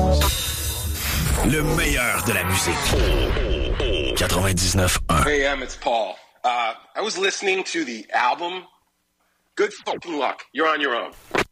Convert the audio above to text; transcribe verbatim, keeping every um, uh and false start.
Le meilleur de la musique. quatre-vingt-dix-neuf un. Hey, Em, it's Paul. Uh, I was listening to the album. Good fucking luck. You're on your own.